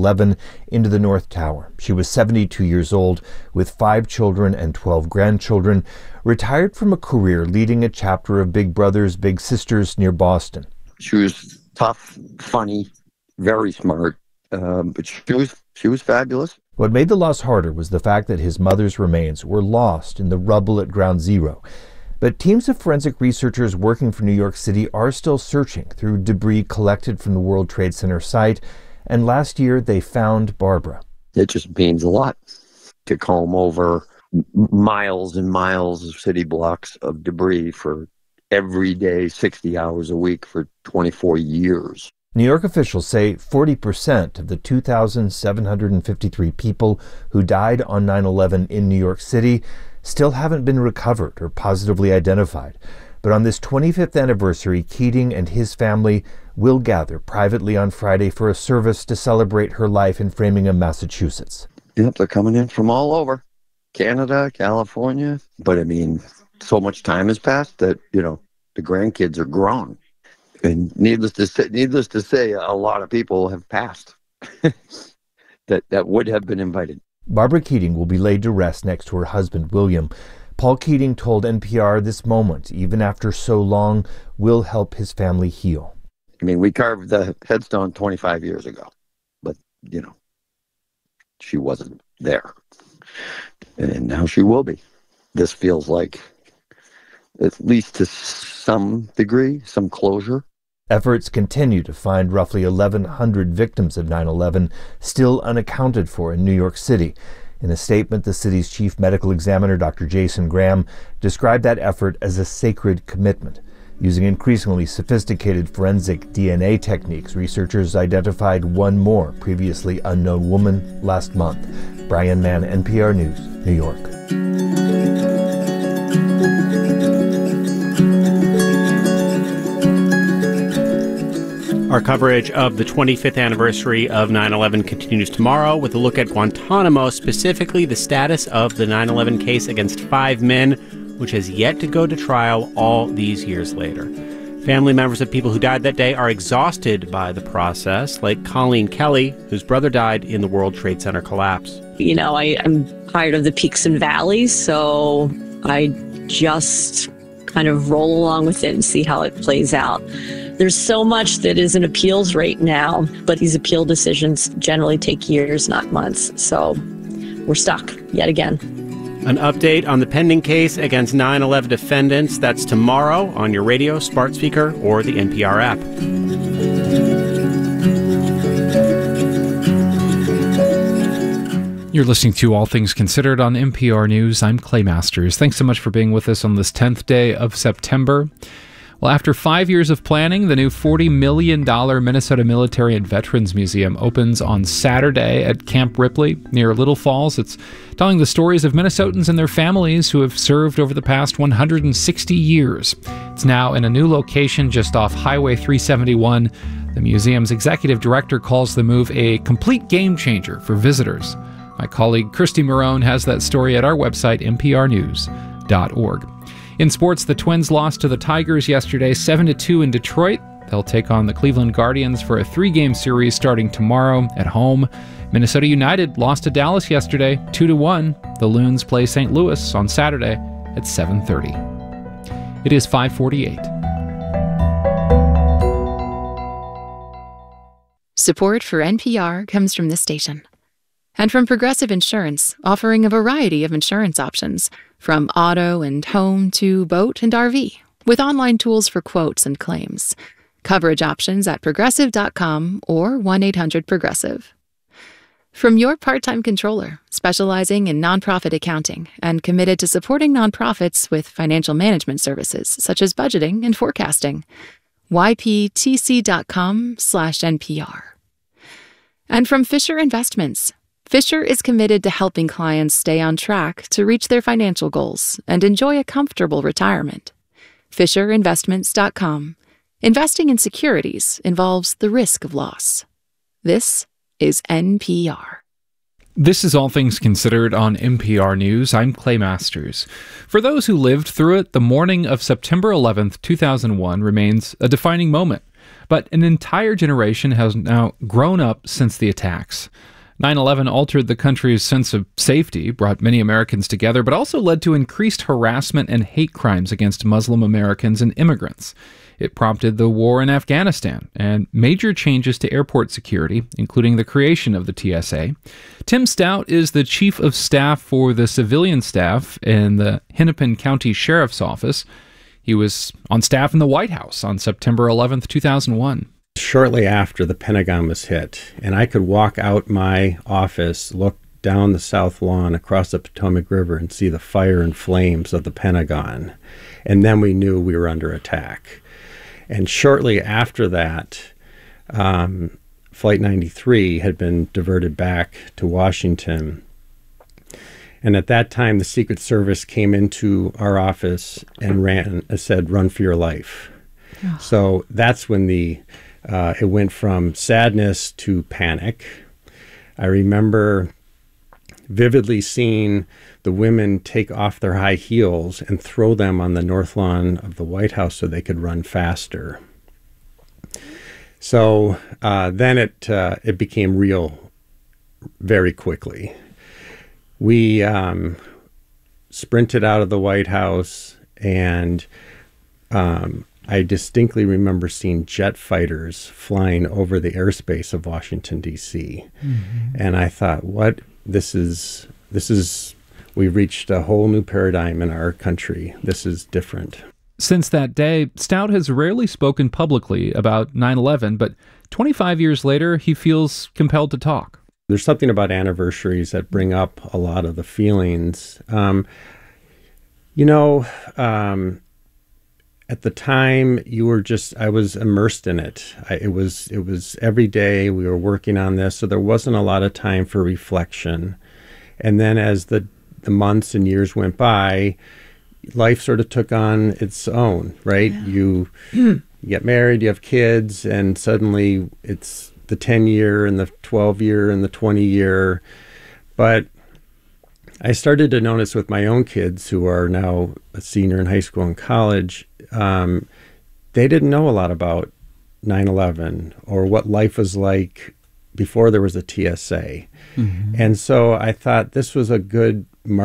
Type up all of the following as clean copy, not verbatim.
9/11 into the North Tower. She was 72 years old with 5 children and 12 grandchildren, retired from a career leading a chapter of Big Brothers Big Sisters near Boston. She was tough, funny, very smart, but she was fabulous. What made the loss harder was the fact that his mother's remains were lost in the rubble at Ground Zero. But teams of forensic researchers working for New York City are still searching through debris collected from the World Trade Center site, and last year they found Barbara. It just means a lot to comb over miles and miles of city blocks of debris for every day, 60 hours a week for 24 years. New York officials say 40% of the 2,753 people who died on 9/11 in New York City still haven't been recovered or positively identified. But on this 25th anniversary, Keating and his family will gather privately on Friday for a service to celebrate her life in Framingham, Massachusetts. Yep, they're coming in from all over. Canada, California. But I mean, so much time has passed that, the grandkids are grown. And needless to say, a lot of people have passed that would have been invited. Barbara Keating will be laid to rest next to her husband, William. Paul Keating told NPR this moment, even after so long, will help his family heal. I mean, we carved the headstone 25 years ago, but, she wasn't there. And now she will be. This feels like, at least to some degree, some closure. Efforts continue to find roughly 1,100 victims of 9/11 still unaccounted for in New York City. In a statement, the city's chief medical examiner, Dr. Jason Graham, described that effort as a sacred commitment. Using increasingly sophisticated forensic DNA techniques, researchers identified one more previously unknown woman last month. Brian Mann, NPR News, New York. Our coverage of the 25th anniversary of 9/11 continues tomorrow with a look at Guantanamo, specifically the status of the 9/11 case against 5 men, which has yet to go to trial all these years later. Family members of people who died that day are exhausted by the process, like Colleen Kelly, whose brother died in the World Trade Center collapse. I'm tired of the peaks and valleys, so I just kind of roll along with it and see how it plays out. There's so much that is in appeals right now, but these appeal decisions generally take years, not months. So we're stuck yet again. An update on the pending case against 9/11 defendants. That's tomorrow on your radio, smart speaker, or the NPR app. You're listening to All Things Considered on NPR News. I'm Clay Masters. Thanks so much for being with us on this 10th day of September. Well, after 5 years of planning, the new $40 million Minnesota Military and Veterans Museum opens on Saturday at Camp Ripley near Little Falls. It's telling the stories of Minnesotans and their families who have served over the past 160 years. It's now in a new location just off Highway 371. The museum's executive director calls the move a complete game changer for visitors. My colleague Kirsty Marone has that story at our website, nprnews.org. In sports, the Twins lost to the Tigers yesterday, 7-2 in Detroit. They'll take on the Cleveland Guardians for a 3-game series starting tomorrow at home. Minnesota United lost to Dallas yesterday, 2-1. The Loons play St. Louis on Saturday at 7:30. It is 5:48. Support for NPR comes from this station. And from Progressive Insurance, offering a variety of insurance options, from auto and home to boat and RV, with online tools for quotes and claims. Coverage options at progressive.com or 1-800-PROGRESSIVE. From your part-time controller, specializing in nonprofit accounting and committed to supporting nonprofits with financial management services such as budgeting and forecasting. yptc.com/NPR. And from Fisher Investments. Fisher is committed to helping clients stay on track to reach their financial goals and enjoy a comfortable retirement. FisherInvestments.com. Investing in securities involves the risk of loss. This is NPR. This is All Things Considered on NPR News. I'm Clay Masters. For those who lived through it, the morning of September 11th, 2001 remains a defining moment. But an entire generation has now grown up since the attacks. 9/11 altered the country's sense of safety, brought many Americans together, but also led to increased harassment and hate crimes against Muslim Americans and immigrants. It prompted the war in Afghanistan and major changes to airport security, including the creation of the TSA. Tim Stout is the chief of staff for the civilian staff in the Hennepin County Sheriff's Office. He was on staff in the White House on September 11th, 2001. Shortly after the Pentagon was hit, and I could walk out my office, look down the South Lawn across the Potomac River and see the fire and flames of the Pentagon. And then we knew we were under attack. And shortly after that, Flight 93 had been diverted back to Washington. And at that time, the Secret Service came into our office and said, "Run for your life." Oh. So that's when it went from sadness to panic. I remember vividly seeing the women take off their high heels and throw them on the north lawn of the White House so they could run faster. So then it became real very quickly. We sprinted out of the White House, and I distinctly remember seeing jet fighters flying over the airspace of Washington, D.C. Mm-hmm. And I thought, we've reached a whole new paradigm in our country. This is different. Since that day, Stout has rarely spoken publicly about 9/11, but 25 years later, he feels compelled to talk. There's something about anniversaries that bring up a lot of the feelings. At the time, I was immersed in it. It was every day we were working on this, so there wasn't a lot of time for reflection. And then as the months and years went by, life sort of took on its own, right? Yeah. You get married, you have kids, and suddenly it's the 10-year and the 12-year and the 20-year. But I started to notice with my own kids, who are now a senior in high school and college, they didn't know a lot about 9/11 or what life was like before there was a TSA. Mm-hmm. And so I thought this was a good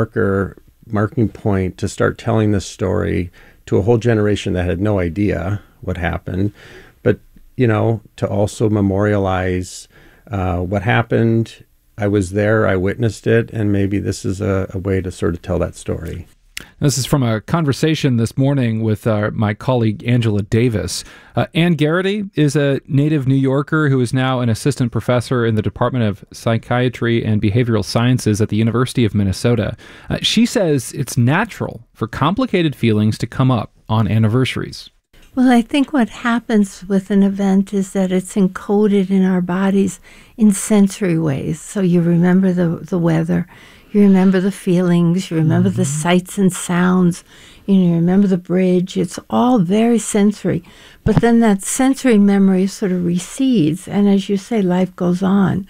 marking point to start telling this story to a whole generation that had no idea what happened, but, to also memorialize what happened. I was there, I witnessed it, and maybe this is a way to sort of tell that story. This is from a conversation this morning with my colleague Angela Davis. Ann Garrity is a native New Yorker who is now an assistant professor in the Department of Psychiatry and Behavioral Sciences at the University of Minnesota. She says it's natural for complicated feelings to come up on anniversaries. Well, I think what happens with an event is that it's encoded in our bodies in sensory ways. So you remember the weather, you remember the feelings, you remember the sights and sounds, you remember the bridge. It's all very sensory. But then that sensory memory sort of recedes, and as you say, life goes on.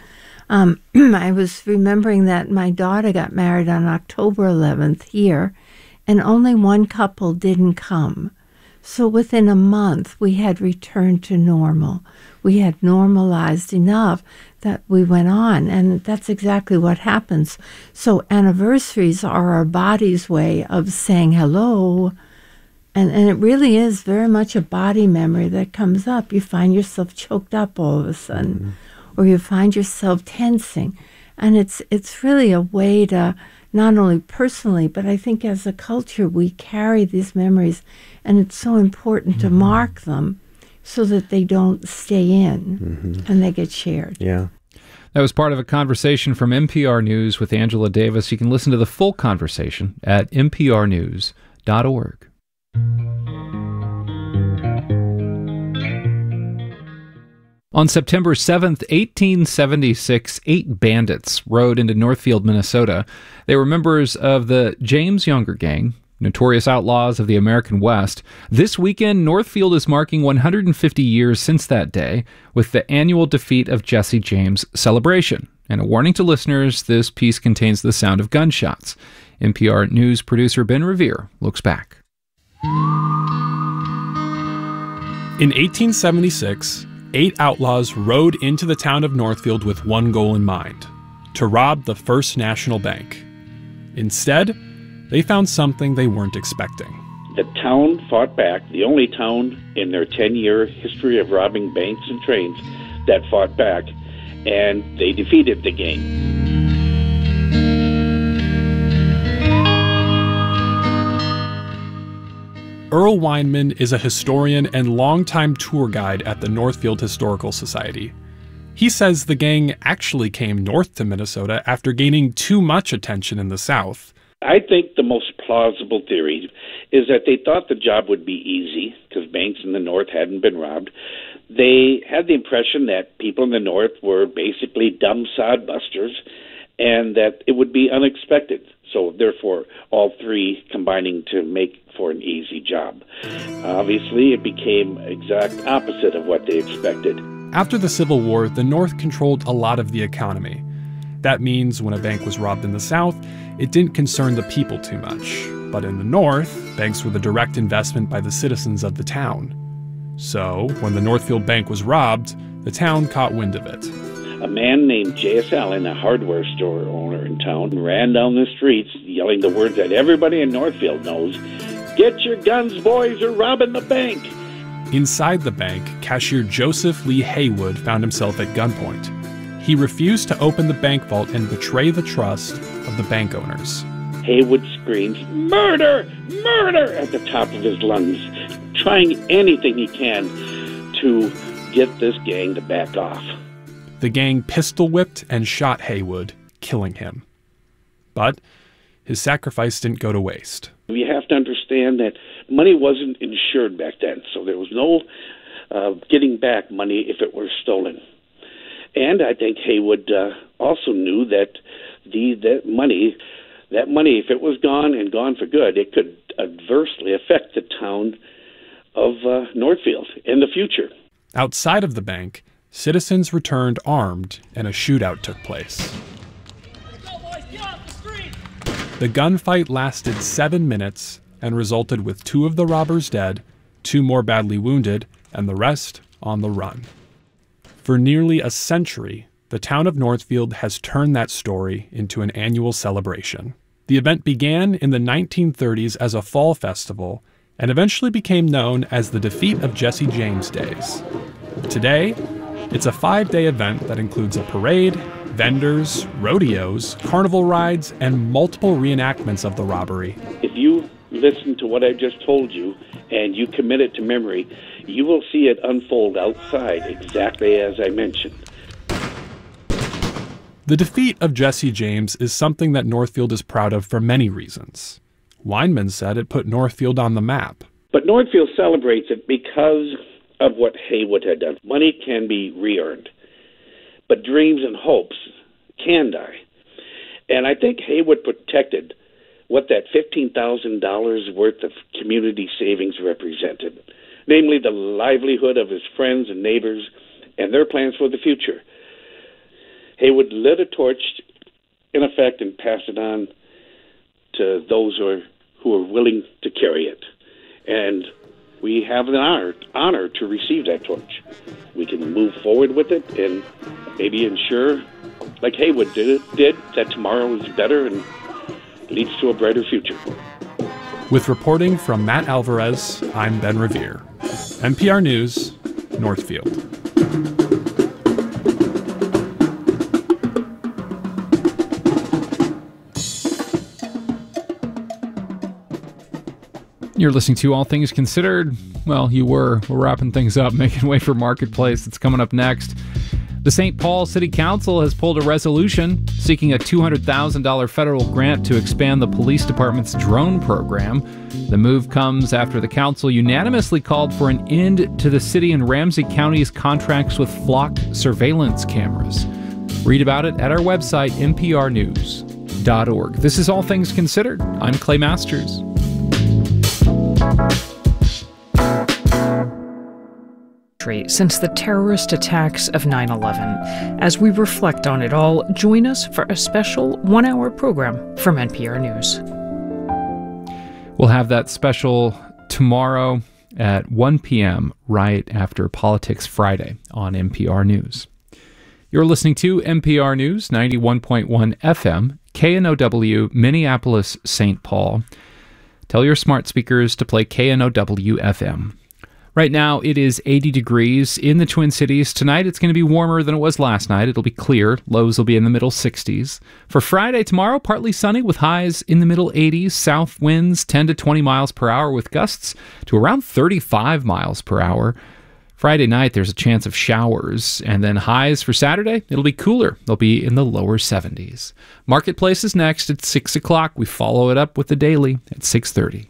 I was remembering that my daughter got married on October 11th here, and only one couple didn't come. So within a month, we had returned to normal. We had normalized enough that we went on, and that's exactly what happens. So anniversaries are our body's way of saying hello, and it really is very much a body memory that comes up. You find yourself choked up all of a sudden, or you find yourself tensing, and it's really a way to, not only personally, but I think as a culture, we carry these memories, and it's so important to mark them so that they don't stay in and they get shared. Yeah. That was part of a conversation from NPR News with Angela Davis. You can listen to the full conversation at nprnews.org. On September 7th, 1876, 8 bandits rode into Northfield, Minnesota. They were members of the James Younger Gang, notorious outlaws of the American West. This weekend, Northfield is marking 150 years since that day with the annual Defeat of Jesse James celebration. And a warning to listeners, this piece contains the sound of gunshots. NPR News producer Ben Revere looks back. In 1876, 8 outlaws rode into the town of Northfield with one goal in mind: to rob the First National Bank. Instead, they found something they weren't expecting. The town fought back, the only town in their 10-year history of robbing banks and trains that fought back, and they defeated the gang. Earl Weinman is a historian and longtime tour guide at the Northfield Historical Society. He says the gang actually came north to Minnesota after gaining too much attention in the South. I think the most plausible theory is that they thought the job would be easy because banks in the North hadn't been robbed. They had the impression that people in the North were basically dumb sodbusters and that it would be unexpected. So therefore, all three combining to make for an easy job. Obviously, it became exact opposite of what they expected. After the Civil War, the North controlled a lot of the economy. That means when a bank was robbed in the South, it didn't concern the people too much. But in the North, banks were the direct investment by the citizens of the town. So, when the Northfield Bank was robbed, the town caught wind of it. A man named J.S. Allen, a hardware store owner in town, ran down the streets yelling the words that everybody in Northfield knows: "Get your guns, boys, or robbing the bank!" Inside the bank, cashier Joseph Lee Haywood found himself at gunpoint. He refused to open the bank vault and betray the trust of the bank owners. Haywood screams, "Murder! Murder!" at the top of his lungs, trying anything he can to get this gang to back off. The gang pistol-whipped and shot Haywood, killing him. But his sacrifice didn't go to waste. You have to understand that money wasn't insured back then, so there was no getting back money if it were stolen. And I think Haywood also knew that that money, if it was gone and gone for good, it could adversely affect the town of Northfield in the future. Outside of the bank, citizens returned armed and a shootout took place. The gunfight lasted 7 minutes and resulted with 2 of the robbers dead, 2 more badly wounded, and the rest on the run. For nearly a century, the town of Northfield has turned that story into an annual celebration. The event began in the 1930s as a fall festival and eventually became known as the Defeat of Jesse James Days. Today, it's a 5-day event that includes a parade, vendors, rodeos, carnival rides, and multiple reenactments of the robbery. If you listen to what I just told you and you commit it to memory, you will see it unfold outside exactly as I mentioned. The defeat of Jesse James is something that Northfield is proud of for many reasons. Weinman said it put Northfield on the map. But Northfield celebrates it because of what Haywood had done. Money can be re-earned, but dreams and hopes can die. And I think Haywood protected what that $15,000 worth of community savings represented, namely the livelihood of his friends and neighbors and their plans for the future. Haywood lit a torch, in effect, and passed it on to those who are willing to carry it. And we have the honor to receive that torch. We can move forward with it and maybe ensure, like Haywood did, that tomorrow is better and leads to a brighter future. With reporting from Matt Alvarez, I'm Ben Revere. NPR News, Northfield. You're listening to All Things Considered. Well, you were. We're wrapping things up, making way for Marketplace. That's coming up next. The St. Paul City Council has pulled a resolution seeking a $200,000 federal grant to expand the police department's drone program. The move comes after the council unanimously called for an end to the city and Ramsey County's contracts with flock surveillance cameras. Read about it at our website, nprnews.org. This is All Things Considered. I'm Clay Masters. Since the terrorist attacks of 9/11. As we reflect on it all, join us for a special 1-hour program from NPR News. We'll have that special tomorrow. at 1 p.m. right after Politics Friday on NPR News. You're listening to NPR News, 91.1 FM, KNOW, Minneapolis, St. Paul. Tell your smart speakers to play KNOW FM. Right now, it is 80 degrees in the Twin Cities. Tonight, it's going to be warmer than it was last night. It'll be clear. Lows will be in the middle 60s. For Friday, tomorrow, partly sunny with highs in the middle 80s. South winds 10 to 20 miles per hour with gusts to around 35 miles per hour. Friday night, there's a chance of showers. And then highs for Saturday, it'll be cooler. They'll be in the lower 70s. Marketplace is next at 6 o'clock. We follow it up with the Daily at 6:30.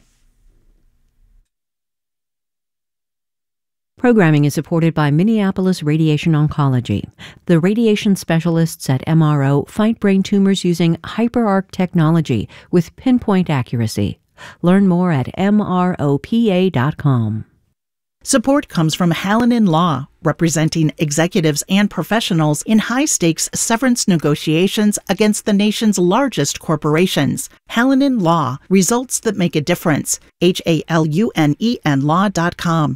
Programming is supported by Minneapolis Radiation Oncology. The radiation specialists at MRO fight brain tumors using HyperArc technology with pinpoint accuracy. Learn more at MROPA.com. Support comes from Hallinan Law, representing executives and professionals in high-stakes severance negotiations against the nation's largest corporations. Hallinan Law, results that make a difference. HALUNEN law.com.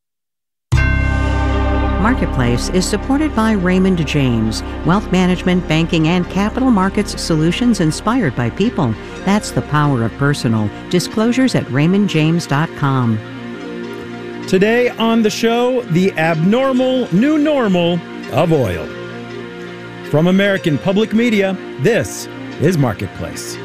Marketplace is supported by Raymond James, wealth management, banking, and capital markets solutions inspired by people. That's the power of personal. Disclosures at raymondjames.com. Today on the show, the abnormal new normal of oil. From American Public Media, this is Marketplace.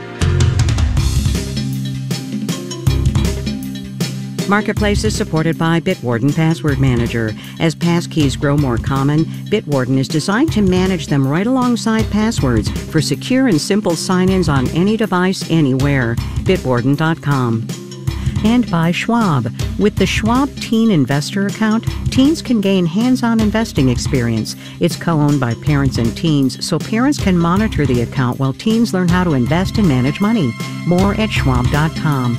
Marketplace is supported by Bitwarden Password Manager. As passkeys grow more common, Bitwarden is designed to manage them right alongside passwords for secure and simple sign-ins on any device, anywhere. Bitwarden.com. And by Schwab. With the Schwab Teen Investor Account, teens can gain hands-on investing experience. It's co-owned by parents and teens, so parents can monitor the account while teens learn how to invest and manage money. More at Schwab.com.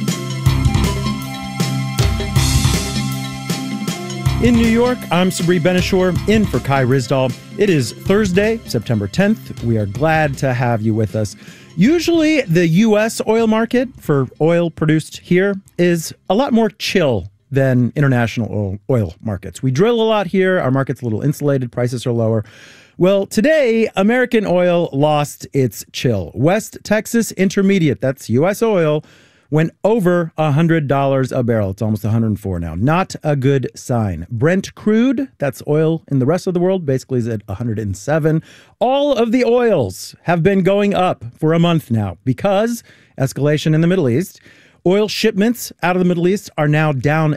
In New York, I'm Sabri Ben-Achour, in for Kai Ryssdal. It is Thursday, September 10th. We are glad to have you with us. Usually, the U.S. oil market for oil produced here is a lot more chill than international oil markets. We drill a lot here. Our market's a little insulated. Prices are lower. Well, today, American oil lost its chill. West Texas Intermediate, that's U.S. oil, went over $100 a barrel. It's almost $104 now. Not a good sign. Brent crude, that's oil in the rest of the world, basically is at $107. All of the oils have been going up for a month now because escalation in the Middle East. Oil shipments out of the Middle East are now down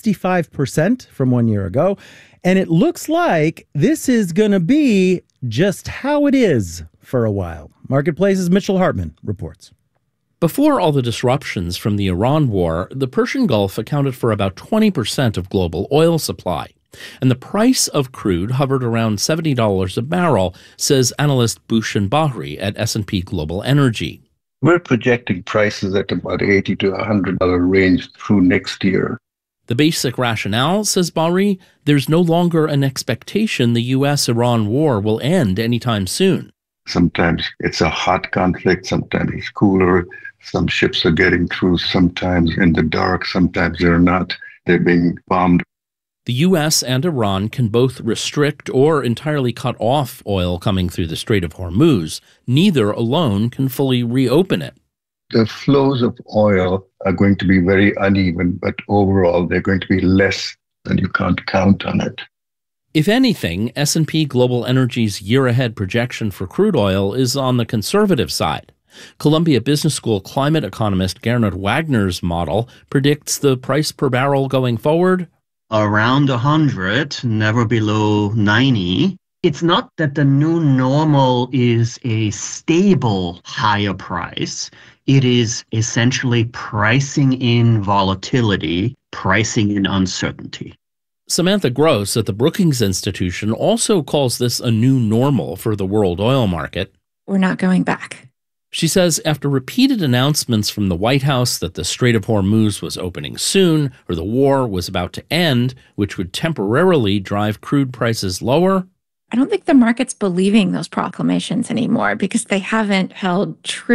65% from 1 year ago. And it looks like this is going to be just how it is for a while. Marketplace's Mitchell Hartman reports. Before all the disruptions from the Iran war, the Persian Gulf accounted for about 20% of global oil supply. And the price of crude hovered around $70 a barrel, says analyst Bhushan Bahri at S&P Global Energy. We're projecting prices at about $80 to $100 range through next year. The basic rationale, says Bahri, there's no longer an expectation the U.S.-Iran war will end anytime soon. Sometimes it's a hot conflict, sometimes it's cooler. Some ships are getting through sometimes in the dark, sometimes they're not. They're being bombed. The U.S. and Iran can both restrict or entirely cut off oil coming through the Strait of Hormuz. Neither alone can fully reopen it. The flows of oil are going to be very uneven, but overall they're going to be less, and you can't count on it. If anything, S&P Global Energy's year-ahead projection for crude oil is on the conservative side. Columbia Business School climate economist Gernot Wagner's model predicts the price per barrel going forward around 100, never below 90. It's not that the new normal is a stable higher price. It is essentially pricing in volatility, pricing in uncertainty. Samantha Gross at the Brookings Institution also calls this a new normal for the world oil market. We're not going back. She says after repeated announcements from the White House that the Strait of Hormuz was opening soon or the war was about to end, which would temporarily drive crude prices lower, I don't think the market's believing those proclamations anymore because they haven't held true.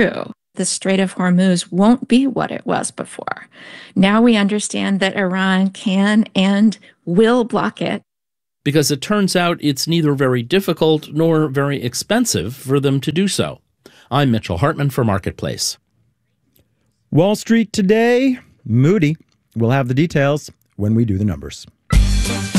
The Strait of Hormuz won't be what it was before. Now we understand that Iran can and will block it. Because it turns out it's neither very difficult nor very expensive for them to do so. I'm Mitchell Hartman for Marketplace. Wall Street today, moody. We'll have the details when we do the numbers.